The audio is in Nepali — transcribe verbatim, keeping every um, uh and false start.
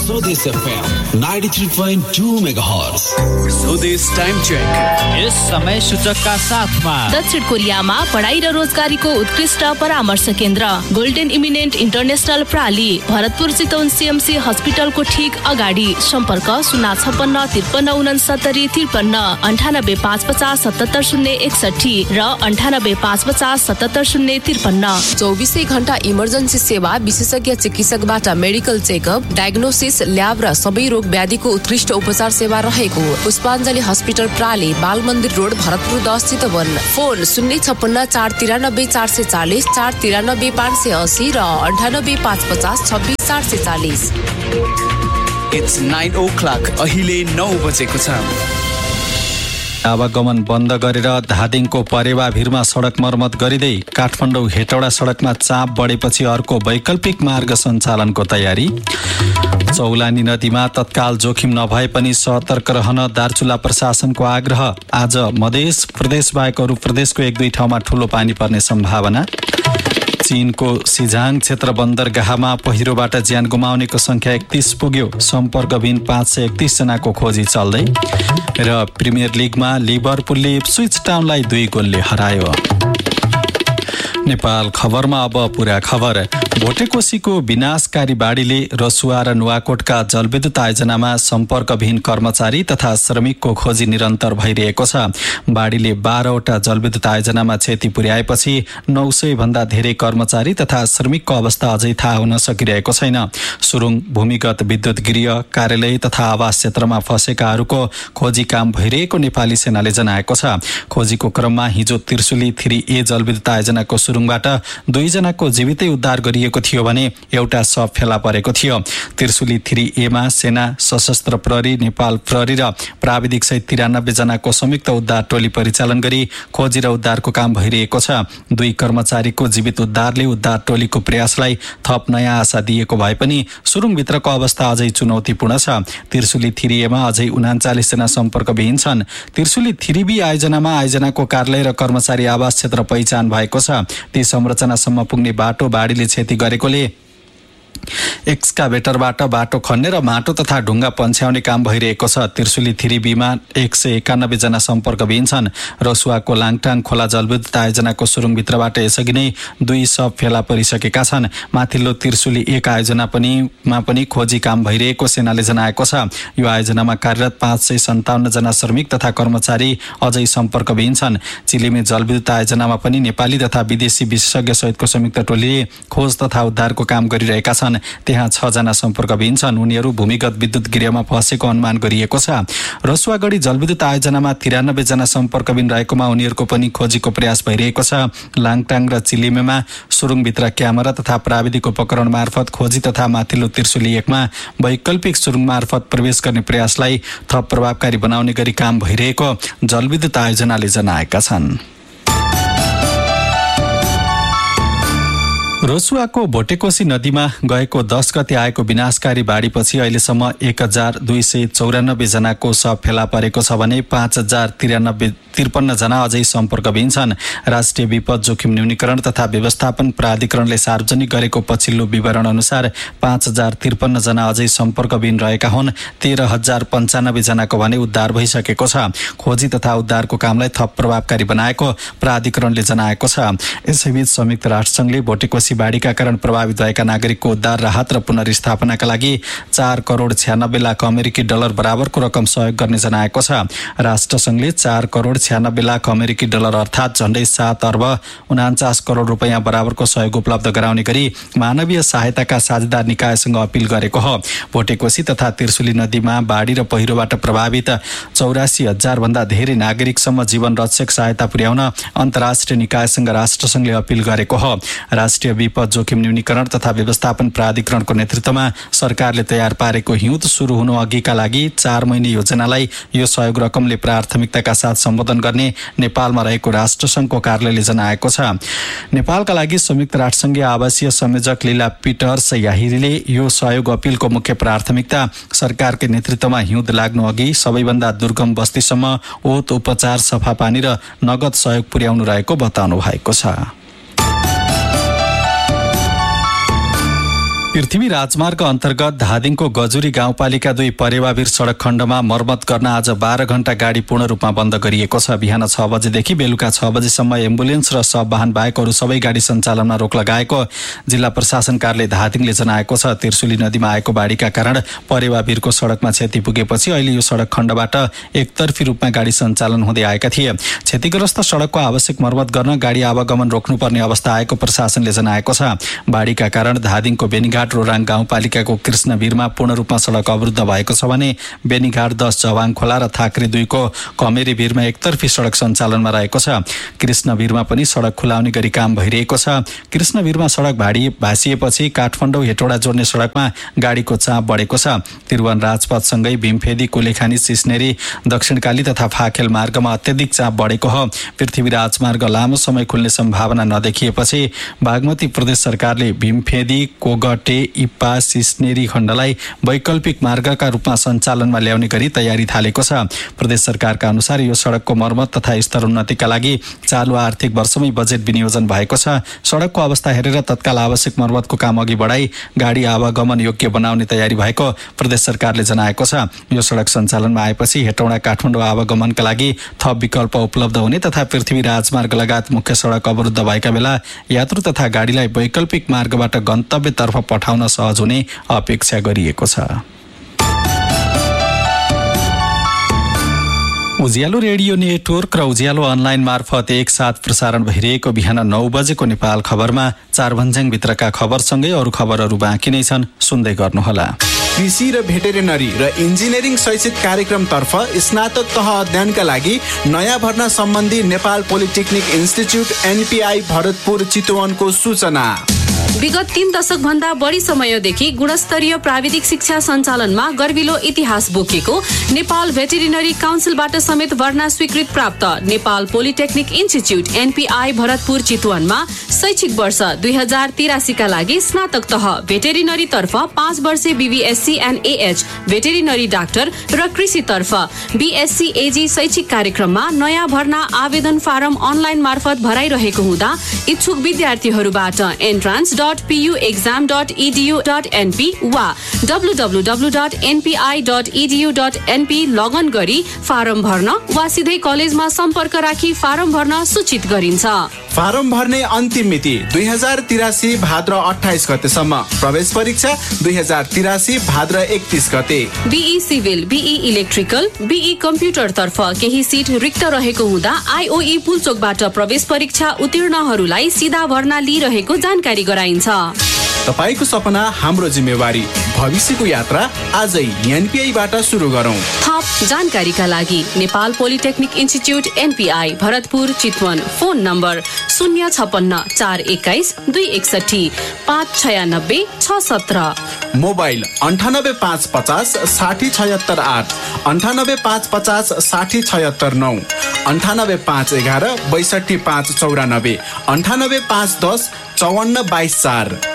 स्वदेश FM ninety three point two megahertz. स्वदेश टाइम चेक यस समय सूचकका साथमा दक्षिण कोरियामा पढाइ र रोजगारीको उत्कृष्ट परामर्श केन्द्र golden eminent international प्राली Bharatpur Chitwan CMC हस्पिटलको ठीक अगाडि। सम्पर्क शून्य छपन्न त्रिपन्न उनसत्तरी त्रिपन्न अन्ठानब्बे पाँच पचास सतहत्तर शून्य एकसठी र अन्ठानब्बे पाँच पचास सतहत्तर शून्य त्रिपन्न। चौबिसै घण्टा इमर्जेन्सी सेवा, विशेषज्ञ चिकित्सकबाट मेडिकल चेकअप, डायग्नोसिस, ल्याब र सबै रोग व्याधिको उत्कृष्ट उपचार सेवा रहेको पुष्पाञ्जली हस्पिटल प्राली, बाल मन्दिर रोड, भरतपुर दस चितवन। फोन शून्य छपन्न चार तिरानब्बे चार सय चालिस, चार तिरानब्बे पाँच सय अस्सी र अन्ठानब्बे पाँच पचास छब्बिस चार सय चालिस। इट्स नाइन ओ क्लक, अहिले नौ बजेको छ। आवागमन बन्द गरेर धादिङको परेवा भिरमा सडक मर्मत गरिँदै काठमाडौँ हेटौडा सडकमा चाप बढेपछि अर्को वैकल्पिक मार्ग सञ्चालनको तयारी। चौलानी नदीमा तत्काल जोखिम नभए पनि सतर्क रहन दार्चुला प्रशासनको आग्रह। आज मधेस प्रदेश बाहेक अरू प्रदेशको एक दुई ठाउँमा ठूलो पानी पर्ने सम्भावना। चीनको सिजाङ क्षेत्र बन्दरगाहमा पहिरोबाट ज्यान गुमाउनेको संख्या एकतीस पुग्यो। सम्पर्कविहीन पाँच सय एकतीस जनाको खोजी चल्दै। र प्रिमियर लिगमा लिभरपुलले इप्सविच टाउनलाई दुई गोलले हरायो। नेपाल खबरमा अब पूरा खबर। भोटेकोसीको विनाशकारी बाढीले रसुवा र नुवाकोटका जलविद्युत आयोजनामा सम्पर्कविहीन कर्मचारी तथा श्रमिकको खोजी निरन्तर भइरहेको छ। बाढीले बाह्रवटा जलविद्युत आयोजनामा क्षति पुर्याएपछि नौ सय भन्दा धेरै कर्मचारी तथा श्रमिकको अवस्था अझै थाहा हुन सकिरहेको छैन। सुरुङ, भूमिगत विद्युत गृह, कार्यालय तथा आवास क्षेत्रमा फँसेकाहरूको खोजी काम भइरहेको नेपाली सेनाले जनाएको छ। खोजीको क्रममा हिजो त्रिशुली थ्री ए जलविद्युत आयोजनाको सुरुङबाट दुईजनाको जीवितै उद्धार गरिएको थियो भने एउटा शव फेला परेको थियो। त्रिशुली थ्री एमा सेना, सशस्त्र प्रहरी, नेपाल प्रहरी र प्राविधिक सहित तिरानब्बे जनाको संयुक्त उद्धार टोली परिचालन गरी खोजी र उद्धारको काम भइरहेको छ। दुई कर्मचारीको जीवित उद्धारले उद्धार टोलीको प्रयासलाई थप नयाँ आशा दिएको भए पनि सुरुङभित्रको अवस्था अझै चुनौतीपूर्ण छ। त्रिशुली थ्री एमा अझै उनाचालिस जना सम्पर्कविहीन छन्। त्रिशुली थ्री बी आयोजनामा आयोजनाको कार्यालय र कर्मचारी आवास क्षेत्र पहिचान भएको छ। ती संरचनासम्म पुग्ने बाटो बाढीले क्षति गरेकोले एक्सकाभेटरबाट बाटो खन्ने र माटो तथा ढुङ्गा पन्छ्याउने काम भइरहेको छ। त्रिशुली थ्री बीमा एक सय एकानब्बे जना सम्पर्कविहीन छन्। रसुवाको लाङटाङ खोला जलविद्युत आयोजनाको सुरुङभित्रबाट यसअघि नै दुई शव फेला परिसकेका छन्। माथिल्लो त्रिशुली एक आयोजना पनि मा पनि खोजी काम भइरहेको सेनाले जनाएको छ। यो आयोजनामा कार्यरत पाँच सय सन्ताउन्न जना श्रमिक तथा कर्मचारी अझै सम्पर्कविहीन छन्। चिलिमे जलविद्युत आयोजनामा पनि नेपाली तथा विदेशी विशेषज्ञ सहितको संयुक्त टोलीले खोज तथा उद्धारको काम गरिरहेका छन्। त्यहाँ छ जना सम्पर्कविहीन छन्। उनीहरू भूमिगत विद्युत गृहमा फँसेको अनुमान गरिएको छ। रसुवागढी जलविद्युत आयोजनामा तिरानब्बे जना सम्पर्कविहीन रहेकोमा उनीहरूको पनि खोजीको प्रयास भइरहेको छ। लाङटाङ र चिलिमेमा सुरुङभित्र क्यामेरा तथा प्राविधिक उपकरण मार्फत खोजी तथा माथिल्लो त्रिशुली एकमा वैकल्पिक सुरुङ मार्फत प्रवेश गर्ने प्रयासलाई थप प्रभावकारी बनाउने गरी काम भइरहेको जलविद्युत आयोजनाले जनाएका छन्। रसुवाको भोटेकोसी नदीमा गएको दस गते आएको विनाशकारी बाढीपछि अहिलेसम्म एक हजार दुई सय चौरानब्बे जनाको शव फेला परेको छ भने पाँच हजार तिरानब्बे त्रिपन्न जना अझै सम्पर्कविहीन छन्। राष्ट्रिय विपद जोखिम न्यूनीकरण तथा व्यवस्थापन प्राधिकरणले सार्वजनिक गरेको पछिल्लो विवरण अनुसार पाँच हजार त्रिपन्न जना अझै सम्पर्कविहीन रहेका हुन्। तेह्र हजार पन्चानब्बे जनाको भने उद्धार भइसकेको छ। खोजी तथा उद्धारको कामलाई थप प्रभावकारी बनाएको प्राधिकरणले जनाएको छ। यसैबीच संयुक्त राष्ट्रसङ्घले भोटेकोसी बाढीका कारण प्रभावित भएका नागरिकको उद्धार, राहत र पुनर्स्थापनाका लागि चार करोड छ्यानब्बे लाख अमेरिकी डलर बराबरको रकम सहयोग गर्ने जनाएको छ। राष्ट्रसङ्घले चार करोड छ्यानब्बे लाख अमेरिकी डलर अर्थात् झण्डै सात अर्ब उनान्चास करोड रुपियाँ बराबरको सहयोग उपलब्ध गराउने गरी मानवीय सहायताका साझेदार निकायसँग अपिल गरेको हो। भोटेकोसी तथा त्रिशुली नदीमा बाढी र पहिरोबाट प्रभावित चौरासी हजार भन्दा धेरै नागरिकसम्म जीवन रक्षक सहायता पुर्याउन अन्तर्राष्ट्रिय निकायसँग राष्ट्रसङ्घले अपिल गरेको हो। राष्ट्रिय विपद जोखिम न्यूनीकरण तथा व्यवस्थापन प्राधिकरणको नेतृत्वमा सरकारले तयार पारेको हिउँद सुरु हुनु अघिका लागि चार महिने योजनालाई यो सहयोग रकमले प्राथमिकताका साथ सम्बोधन गर्ने नेपालमा रहेको राष्ट्रसङ्घको कार्यालयले जनाएको छ। नेपालका लागि संयुक्त राष्ट्रसङ्घीय आवासीय संयोजक लीला पिटर्स याहिरीले यो सहयोग अपिलको मुख्य प्राथमिकता सरकारकै नेतृत्वमा हिउँद लाग्नु अघि सबैभन्दा दुर्गम बस्तीसम्म ओत उपचार, सफा पानी र नगद सहयोग पुर्याउनु रहेको बताउनु भएको छ। पृथ्वी राजमार्ग अन्तर्गत धादिङको गजुरी गाउँपालिका दुई परेवावीर सडक खण्डमा मर्मत गर्न आज बाह्र घण्टा गाडी पूर्ण रूपमा बन्द गरिएको छ। बिहान छ बजेदेखि बेलुका छ बजेसम्म एम्बुलेन्स र सब वाहन बाहेक अरू सबै गाडी सञ्चालनमा रोक लगाएको जिल्ला प्रशासन कार्यालय धादिङले जनाएको छ। त्रिशुली नदीमा आएको बाढीका कारण परेवावीरको सडकमा क्षति पुगेपछि अहिले यो सडक खण्डबाट एकतर्फी रूपमा गाडी सञ्चालन हुँदै आएका थिए। क्षतिग्रस्त सडकको आवश्यक मर्मत गर्न गाडी आवागमन रोक्नुपर्ने अवस्था आएको प्रशासनले जनाएको छ। बाढीका कारण धादिङको बेनीघाट रोराङ गाउँपालिकाको कृष्णवीरमा पूर्ण रूपमा सडक अवरुद्ध भएको छ भने बेनीघाट दस जवाङ खोला र थाक्रे दुईको कमेरी भिरमा एकतर्फी सडक सञ्चालनमा रहेको छ। कृष्णवीरमा पनि सडक खुलाउने गरी काम भइरहेको छ। कृष्णवीरमा सडक भाडी भाँसिएपछि काठमाडौँ हेटौडा जोड्ने सडकमा गाडीको चाप बढेको छ। त्रिभुवन राजपथसँगै भीमफेदी कोलेखानी सिस्नेरी दक्षिणकाली तथा फाखेल मार्गमा अत्यधिक चाप बढेको हो। पृथ्वी राजमार्ग लामो समय खुल्ने सम्भावना नदेखिएपछि बागमती प्रदेश सरकारले भीमफेदी कोगटे इप्पा सिस्नेरी खण्डलाई वैकल्पिक मार्गका रूपमा सञ्चालनमा ल्याउने गरी तयारी थालेको छ। प्रदेश सरकारका अनुसार यो सडकको मर्मत तथा स्तरोन्नतिका लागि चालु आर्थिक वर्षमै बजेट विनियोजन भएको छ। सडकको अवस्था हेरेर तत्काल आवश्यक मर्मतको काम अघि बढाई गाडी आवागमन योग्य बनाउने तयारी भएको प्रदेश सरकारले जनाएको छ। यो सडक सञ्चालनमा आएपछि हेटौडा काठमाडौँ आवागमनका लागि थप विकल्प उपलब्ध हुने तथा पृथ्वी राजमार्ग लगायत मुख्य सडक अवरुद्ध भएका बेला यात्रु तथा गाडीलाई वैकल्पिक मार्गबाट गन्तव्यतर्फ पठाउन सहज हुने अपेक्षा गरिएको छ। उज्यालो रेडियो नेटवर्क र उज्यालो अनलाइन मार्फत एकसाथ प्रसारण भइरहेको बिहान नौ बजेको नेपाल खबरमा चारभन्ज्याङ भित्रका खबरसँगै अरू खबरहरू बाँकी नै छन्, सुन्दै गर्नुहोला। कृषि र भेटेरिनरी र इन्जिनियरिङ शैक्षिक कार्यक्रमतर्फ स्नातक तह अध्ययनका लागि नयाँ भर्ना सम्बन्धी Nepal polytechnic institute NPI Bharatpur चितवनको सूचना। विगत तीन दशक भन्दा बढी समयदेखि गुणस्तरीय प्राविधिक शिक्षा सञ्चालनमा गर्विलो इतिहास बोकेको नेपाल भेटेरिनरी काउन्सिलबाट समेत भर्ना स्वीकृत प्राप्त Nepal polytechnic institute NPI Bharatpur चितवनमा शैक्षिक वर्ष दुई हजार तिरासीका लागि स्नातक तह भेटेरिनरी तर्फ पाँच वर्षे BVSc and AH veterinary doctor र कृषि तर्फ बीएससी एजी शैक्षिक कार्यक्रममा नयाँ भर्ना आवेदन फारम अनलाइन मार्फत भराइरहेको हुँदा इच्छुक विद्यार्थीहरूबाट entrance dot PU exam dot edu dot NP वा W W W dot NPI dot edu dot NP लगन गरी फारम भर्न वा सिधै कलेजमा सम्पर्क राखी फारम भर्न सूचित गरिन्छ। फारम भर्ने अन्तिम मिति दुई हजार तिरासी भाद्र अठाइस गतेसम्म। प्रवेश परीक्षा दुई हजार तिरासी भाद्र एकतीस गते। Be civil, be electrical, be computer तर्फ केही सिट रिक्त रहेको हुँदा आइओई पुलचोकबाट प्रवेश परीक्षा उत्तीर्णहरूलाई सिधा भर्ना लिइरहेको जानकारी गराइन्छ। तपाईको सपना हाम्रो जिम्मेवारी, भविष्यको यात्रा आजै एनपीआईबाट सुरु गरौँ। थप जानकारीका लागि Nepal polytechnic institute NPI Bharatpur Chitwan, phone number शून्य छपन्न चार एक्काइस दुई एकसठी पाँच छयानब्बे छ सत्र, मोबाइल अन्ठानब्बे पाँच पचास साठी छयत्तर आठ, अन्ठानब्बे पाँच पचास साठी छयत्तर नौ, अन्ठानब्बे पाँच एघार बैसठी पाँच चौरानब्बे, अन्ठानब्बे पाँच दस चौवन्न बाइस चार।